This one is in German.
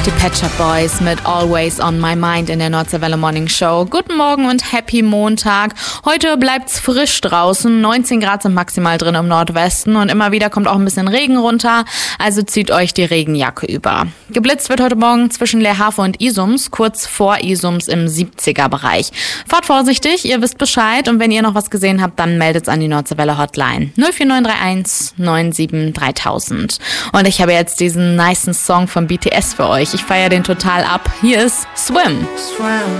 Die Pet Shop Boys mit Always on My Mind in der Nordseewelle Morning Show. Guten Morgen und Happy Montag. Heute bleibt's frisch draußen. 19 Grad sind maximal drin im Nordwesten und immer wieder kommt auch ein bisschen Regen runter. Also zieht euch die Regenjacke über. Geblitzt wird heute Morgen zwischen Leerhafe und Isums, kurz vor Isums im 70er-Bereich. Fahrt vorsichtig, ihr wisst Bescheid. Und wenn ihr noch was gesehen habt, dann meldet's an die Nordseewelle Hotline 04931 97 3000. Und ich habe jetzt diesen nicen Song von BTS für euch. Ich feiere den total ab. Hier ist Swim.